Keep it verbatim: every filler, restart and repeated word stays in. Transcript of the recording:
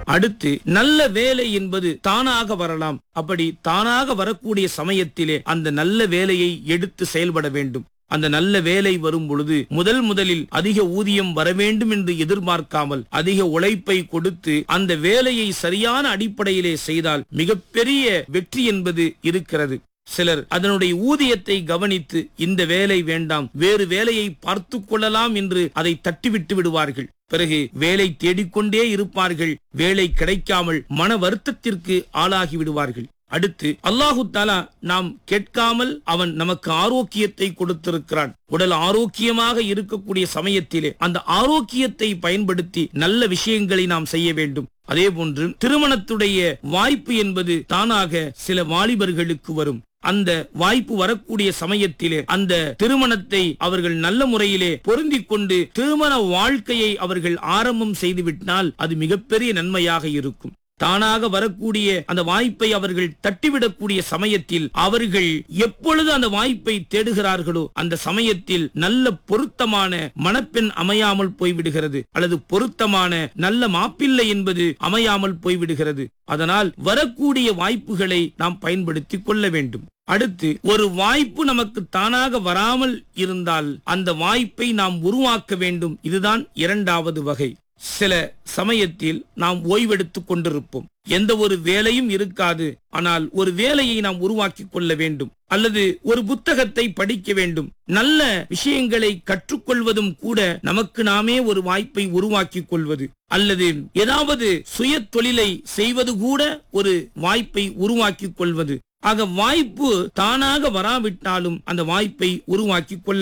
அடுத்து நல்ல வேலை என்பது தானாக வரலாம். அப்படி தானாக வரக்கூடிய சமயத்திலே அந்த நல்ல வேலையை எடுத்து செயல்பட வேண்டும். அந்த நல்ல வேலை வரும் பொழுது முதல் முதலில் அதிக ஊதியம் வர வேண்டும் என்று எதிர்பார்க்காமல் அதிக உழைப்பை கொடுத்து அந்த வேலையை சரியான அடிப்படையிலே செய்தால் மிகப்பெரிய வெற்றி என்பது இருக்கிறது. சிலர் அதனுடைய ஊதியத்தை கவனித்து இந்த வேலை வேண்டாம், வேறு வேலையை பார்த்து கொள்ளலாம் என்று அதை தட்டிவிட்டு விடுவார்கள். பிறகு வேலை தேடிக்கொண்டே இருப்பார்கள். வேலை கிடைக்காமல் மன வருத்தத்திற்கு ஆளாகி விடுவார்கள். அடுத்து அல்லாஹு தஆலா நாம் கேட்காமல் அவன் நமக்கு ஆரோக்கியத்தை கொடுத்திருக்கிறான். உடல் ஆரோக்கியமாக இருக்கக்கூடிய சமயத்திலே அந்த ஆரோக்கியத்தை பயன்படுத்தி நல்ல விஷயங்களை நாம் செய்ய வேண்டும். அதே போன்று திருமணத்துடைய வாய்ப்பு என்பது தானாக சில வாலிபர்களுக்கு வரும். அந்த வாய்ப்பு வரக்கூடிய சமயத்திலே அந்த திருமணத்தை அவர்கள் நல்ல முறையிலே பொருந்திக் கொண்டு திருமண வாழ்க்கையை அவர்கள் ஆரம்பம் செய்துவிட்டால் அது மிகப்பெரிய நன்மையாக இருக்கும். தானாக வரக்கூடிய அந்த வாய்ப்பை அவர்கள் தட்டிவிடக்கூடிய சமயத்தில் அவர்கள் எப்பொழுது அந்த வாய்ப்பை தேடுகிறார்களோ அந்த சமயத்தில் நல்ல பொருத்தமான மணப்பெண் அமையாமல் போய்விடுகிறது, அல்லது பொருத்தமான நல்ல மாப்பிள்ளை என்பது அமையாமல் போய்விடுகிறது. அதனால் வரக்கூடிய வாய்ப்புகளை நாம் பயன்படுத்திக் கொள்ள வேண்டும். அடுத்து ஒரு வாய்ப்பு நமக்கு தானாக வராமல் இருந்தால் அந்த வாய்ப்பை நாம் உருவாக்க வேண்டும். இதுதான் இரண்டாவது வகை. சில சமயத்தில் நாம் ஓய்வெடுத்துக் கொண்டிருப்போம், எந்த ஒரு வேலையும் இருக்காது. ஆனால் ஒரு வேலையை நாம் உருவாக்கி கொள்ள வேண்டும், அல்லது ஒரு புத்தகத்தை படிக்க வேண்டும். நல்ல விஷயங்களை கற்றுக்கொள்வதும் கூட நமக்கு நாமே ஒரு வாய்ப்பை உருவாக்கி கொள்வது, அல்லது ஏதாவது சுய தொழிலை செய்வது கூட ஒரு வாய்ப்பை உருவாக்கி கொள்வது. ஆக வாய்ப்பு தானாக வராவிட்டாலும் அந்த வாய்ப்பை உருவாக்கி கொள்ள